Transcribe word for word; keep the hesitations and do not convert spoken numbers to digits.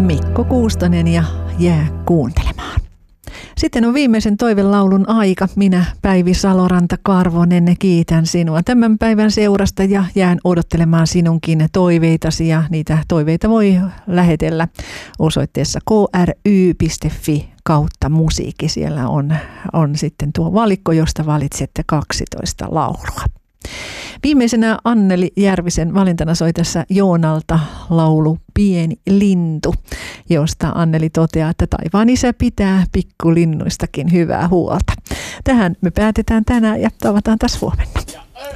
Mikko Kuustonen ja Jää kuuntelemaan. Sitten on viimeisen toivelaulun aika. Minä, Päivi Saloranta-Karvonen, kiitän sinua tämän päivän seurasta ja jään odottelemaan sinunkin toiveitasi. Ja niitä toiveita voi lähetellä osoitteessa k r y piste f i kautta musiikki. Siellä on, on sitten tuo valikko, josta valitsette kaksitoista laulua. Viimeisenä Anneli Järvisen valintana soi tässä Joonalta laulu Pieni lintu, josta Anneli toteaa, että taivaan isä pitää pikkulinnuistakin hyvää huolta. Tähän me päätetään tänään ja tavataan taas huomenna.